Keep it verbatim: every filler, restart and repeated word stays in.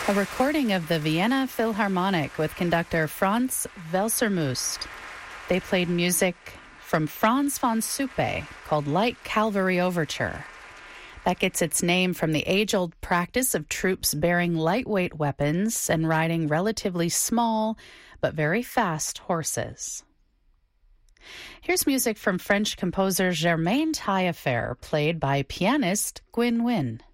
A recording of the Vienna Philharmonic with conductor Franz Welser-Must. They played music from Franz von Suppe called Light Cavalry Overture. That gets its name from the age-old practice of troops bearing lightweight weapons and riding relatively small but very fast horses. Here's music from French composer Germain Taillefer, played by pianist Gwyn Wynne.